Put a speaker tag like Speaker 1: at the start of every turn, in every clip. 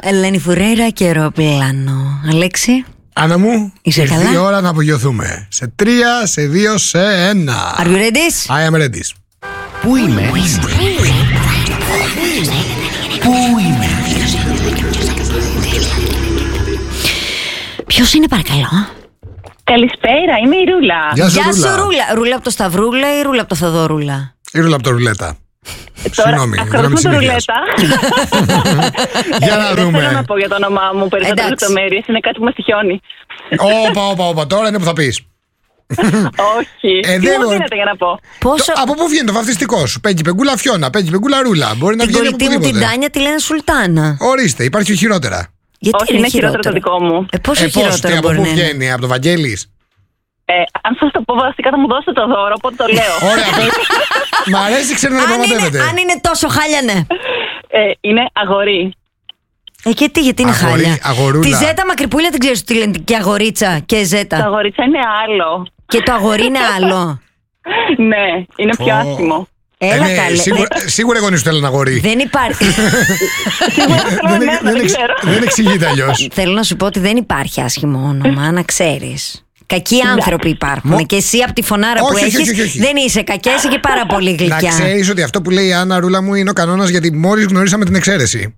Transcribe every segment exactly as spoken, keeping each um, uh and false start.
Speaker 1: Ελένη Φουρέιρα και αεροπλάνο. Αλέξη.
Speaker 2: Άννα μου,
Speaker 1: είσαι
Speaker 2: ήρθε
Speaker 1: καλά?
Speaker 2: η ώρα να απογειωθούμε. Σε τρία, σε δύο, σε ένα.
Speaker 1: Are you ready?
Speaker 2: I am ready.
Speaker 3: Πού είμαι? Πού είμαι?
Speaker 1: Ποιος είναι παρακαλώ?
Speaker 4: Καλησπέρα, είμαι η Ρούλα.
Speaker 2: Γεια σου,
Speaker 1: Γεια σου
Speaker 2: Ρούλα.
Speaker 1: Ρούλα. Ρούλα από το Σταυρούλα ή Ρούλα από το Θοδωρούλα?
Speaker 2: Η Ρούλα από το ρουλέτα. Συγγνώμη,
Speaker 4: Τώρα,
Speaker 2: γραμμή
Speaker 4: ακολουθούμε το
Speaker 2: συνήθειας.
Speaker 4: ρουλέτα.
Speaker 2: Για να
Speaker 4: Δεν θέλω να
Speaker 2: δούμε.
Speaker 4: πω για το όνομά μου περισσότερες
Speaker 1: Εντάξει.
Speaker 4: λεπτομέρειες. Είναι κάτι που με στοιχιώνει.
Speaker 2: Όπα, όπα, όπα. Τώρα είναι που θα πεις.
Speaker 4: Όχι.
Speaker 2: Ε,
Speaker 4: Τι
Speaker 2: δεν
Speaker 4: μου
Speaker 2: μπορεί-
Speaker 4: δίνετε για να πω?
Speaker 1: Πόσο.
Speaker 2: Το- Από πού βγαίνει το βαφτιστικό σου? Πέγγι Πεγκούλα Φιώνα, Πέγγι Πεγκούλα Ρούλα. Μπορεί να
Speaker 1: Την
Speaker 2: βγαίνει από
Speaker 1: κολλητή μου την
Speaker 2: οπουδήποτε.
Speaker 1: Τάνια τη λένε Σουλτάνα.
Speaker 2: Ορίστε, υπάρχει χειρότερα.
Speaker 1: Γιατί
Speaker 4: Όχι, είναι χειρότερο το δικό μου.
Speaker 1: Ε, πόσο
Speaker 2: Ε, πώς, τι,
Speaker 1: χειρότερο
Speaker 2: από
Speaker 1: μπορεί
Speaker 2: πού
Speaker 1: να είναι?
Speaker 2: βγαίνει, από το Βαγγέλης?
Speaker 4: Ε, αν σας το πω βασικά θα μου δώσετε το δώρο, οπότε το λέω.
Speaker 2: Ωραία, πες. Μ' αρέσει, ξέρει να
Speaker 1: Αν είναι,
Speaker 2: διαπραγματεύεται.
Speaker 1: αν είναι τόσο χάλια, ναι.
Speaker 4: Ε, είναι αγορί.
Speaker 1: Ε, γιατί, γιατί είναι
Speaker 2: Αγορί,
Speaker 1: χάλια.
Speaker 2: αγορούλα.
Speaker 1: Τη Ζέτα Μακρυπούλια την ξέρεις τι λένε? Και αγορίτσα και
Speaker 4: Το
Speaker 1: Ζέτα.
Speaker 4: αγορίτσα είναι άλλο.
Speaker 1: Και το αγορί είναι άλλο.
Speaker 4: Ναι, είναι πιο
Speaker 2: Πω.
Speaker 4: άσχημο.
Speaker 1: Έλα
Speaker 2: Ε, ναι,
Speaker 1: καλέ.
Speaker 2: Σίγουρα, σίγουρα οι γονείς σου θέλουν αγορί.
Speaker 1: Δεν υπάρχει.
Speaker 4: Σίγουρα θέλω
Speaker 2: Δεν,
Speaker 4: εμένα,
Speaker 2: δεν,
Speaker 4: δεν
Speaker 2: εξ-
Speaker 4: ξέρω.
Speaker 2: δεν εξηγείται αλλιώς.
Speaker 1: Θέλω να σου πω ότι δεν υπάρχει άσχημο όνομα, να ξέρεις. Κακοί άνθρωποι υπάρχουν.
Speaker 2: Μο-
Speaker 1: Και εσύ από τη φωνάρα
Speaker 2: Όχι,
Speaker 1: που
Speaker 2: όχι,
Speaker 1: έχεις
Speaker 2: όχι, όχι.
Speaker 1: δεν είσαι κακιά, είσαι και πάρα πολύ
Speaker 2: Να
Speaker 1: γλυκιά.
Speaker 2: ξέρεις ότι αυτό που λέει η Άννα, Ρούλα μου, είναι ο κανόνας, γιατί μόλις γνωρίσαμε την εξαίρεση.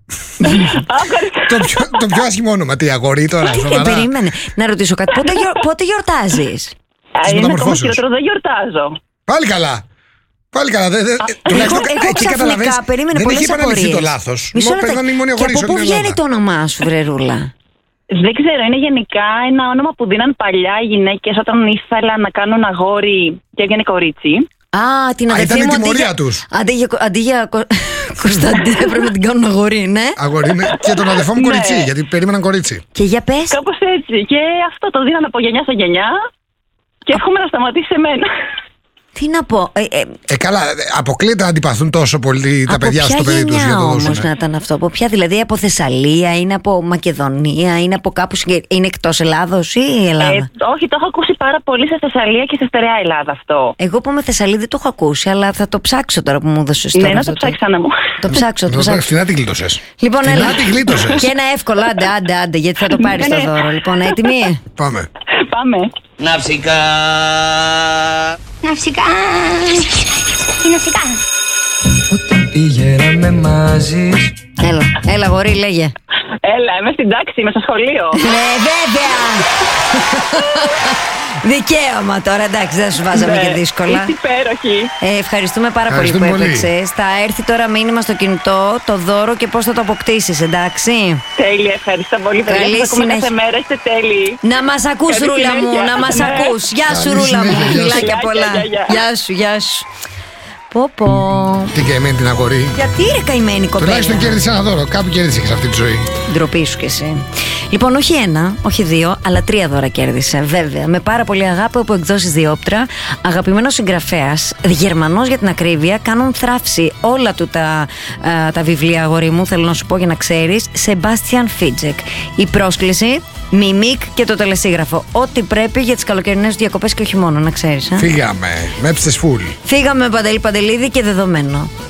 Speaker 2: το, πιο, το πιο άσχημο όνομα. Τι, αγορί τώρα,
Speaker 1: Ε,
Speaker 2: σοβαρά.
Speaker 1: περίμενε. Να ρωτήσω κάτι. Πότε, γιορ, πότε γιορτάζεις?
Speaker 4: Α, Είναι ακόμα
Speaker 2: μεταμορφώσεις.
Speaker 4: χειρότερο, δεν γιορτάζω.
Speaker 2: Πάλι καλά. Πάλι καλά. Δε, δε, τουλάχιστον
Speaker 1: Εγώ, εγώ
Speaker 2: εκεί
Speaker 1: ξαφνικά
Speaker 2: καταλαβαίνεις,
Speaker 1: περίμενε
Speaker 2: δεν
Speaker 1: πολλές
Speaker 2: έχει επαναληφθεί
Speaker 1: απορίες.
Speaker 2: το λάθος.
Speaker 1: Μισό
Speaker 2: Μόνο
Speaker 1: λεπτό.
Speaker 2: παίρναν οι μόνοι
Speaker 1: Και
Speaker 2: αγοροί
Speaker 1: από
Speaker 2: σε
Speaker 1: πού
Speaker 2: όλη την
Speaker 1: βγαίνει
Speaker 2: Ελλάδα.
Speaker 1: το όνομά σου, Βρερούλα?
Speaker 4: Δεν ξέρω, είναι γενικά ένα όνομα που δίναν παλιά οι γυναίκες όταν ήθελαν να κάνουν αγόρι και έβγαινε κορίτσι.
Speaker 1: Α, την
Speaker 2: Α,
Speaker 1: αδερφή
Speaker 2: ήταν η
Speaker 1: μου αντί
Speaker 2: τιμωρία
Speaker 1: για,
Speaker 2: τους.
Speaker 1: αντί για, αντί για Κω- Κωνσταντίνα έπρεπε να την κάνουν αγόρι, ναι.
Speaker 2: Αγορί είναι και τον αδερφό μου
Speaker 4: Ναι.
Speaker 2: κοριτσί, γιατί περίμεναν κορίτσι.
Speaker 1: Και για πες.
Speaker 4: Κάπως έτσι. Και αυτό το δίναν από γενιά σε γενιά. Και εύχομαι να σταματήσει σε μένα.
Speaker 1: Τι να πω. Ε, ε,
Speaker 2: Ε, καλά, ε, αποκλείεται να αντιπαθούν τόσο πολύ τα
Speaker 1: από
Speaker 2: παιδιά
Speaker 1: ποια
Speaker 2: στο παιδί τους για
Speaker 1: γενιά
Speaker 2: να το
Speaker 1: όμως
Speaker 2: δώσουν.
Speaker 1: να ήταν αυτό? Από ποια, δηλαδή από Θεσσαλία, είναι από Μακεδονία, είναι από κάπου συγκε- είναι εκτός Ελλάδος ή Ελλάδα?
Speaker 4: Ε, όχι, το έχω ακούσει πάρα πολύ σε Θεσσαλία και σε στερεά Ελλάδα αυτό.
Speaker 1: Εγώ που είμαι Θεσσαλή δεν το έχω ακούσει, αλλά θα το ψάξω τώρα που μου έδωσες
Speaker 4: Ναι,
Speaker 1: τώρα
Speaker 4: να
Speaker 1: αυτό
Speaker 4: το ψάξεις, Άννα μου.
Speaker 1: Το ψάξω, το
Speaker 2: Το
Speaker 1: ψάξω.
Speaker 2: φθηνά την γλίτωσες.
Speaker 1: Λοιπόν,
Speaker 2: Φθηνά
Speaker 1: έλα.
Speaker 2: την γλίτωσες.
Speaker 1: Και ένα εύκολο, άντε, άντε, άντε, γιατί θα το πάρεις
Speaker 4: Ναι,
Speaker 1: το
Speaker 4: ναι.
Speaker 1: δώρο. Λοιπόν, έτοιμοι?
Speaker 2: Πάμε.
Speaker 4: Πάμε.
Speaker 3: Ναυσικά.
Speaker 5: Ναυσικά. Ναυσικά.
Speaker 6: Όταν πήγαμε μαζί.
Speaker 1: Έλα, έλα, γορί, λέγε.
Speaker 4: Έλα, είμαι στην τάξη, είμαι στο σχολείο.
Speaker 1: Ναι, βέβαια. Δικαίωμα τώρα, εντάξει, δεν σου βάζαμε
Speaker 4: Ναι,
Speaker 1: και δύσκολα.
Speaker 4: Είσαι υπέροχη.
Speaker 1: Ε, ευχαριστούμε πάρα πολύ που
Speaker 2: Ευχαριστούμε πολύ.
Speaker 1: έπαιξες. Θα έρθει τώρα μήνυμα στο κινητό, το δώρο και πώς θα το αποκτήσεις, εντάξει.
Speaker 4: Τέλεια, ευχαριστώ πολύ. Παιδιά,
Speaker 1: Καλή
Speaker 4: σας ακούμε κάθε
Speaker 1: συνέχεια.
Speaker 4: μέρα, είστε τέλειοι.
Speaker 1: Να μας ακούς,
Speaker 4: Καλή
Speaker 1: Ρούλα μου,
Speaker 4: συνέχεια.
Speaker 1: να μας
Speaker 4: Ναι.
Speaker 1: ακούς. Γεια σου,
Speaker 2: Καλή
Speaker 1: Ρούλα μου.
Speaker 2: συνέχεια, γεια σου.
Speaker 1: Φιλάκια
Speaker 4: Γεια,
Speaker 1: πολλά.
Speaker 4: γεια, γεια.
Speaker 1: Γεια σου, γεια σου. Πω πω.
Speaker 2: Τι καημένη την αγορή.
Speaker 1: Γιατί ρε καημένη κοπέλα?
Speaker 2: Τουλάχιστον κέρδισε ένα δώρο. Κάπου κέρδισε σε αυτή τη ζωή.
Speaker 1: Ντροπή σου κι εσύ. Λοιπόν, όχι ένα, όχι δύο, αλλά τρία δώρα κέρδισε. Βέβαια, με πάρα πολύ αγάπη από εκδόσεις Διόπτρα. Αγαπημένος συγγραφέας, Γερμανός για την ακρίβεια, κάνουν θράψη όλα του τα, α, τα βιβλία, αγόρι μου, θέλω να σου πω για να ξέρεις. Σεμπάστιαν Φίτζεκ. Η πρόσκληση, Μιμίκ και το τελεσίγραφο. Ό,τι πρέπει για τις καλοκαιρινές διακοπές και όχι μόνο, να ξέρεις. Ε?
Speaker 2: Φύγαμε. Μέψτες φουλ.
Speaker 1: Φύγαμε Παντελή Παντελίδη και δεδομένο.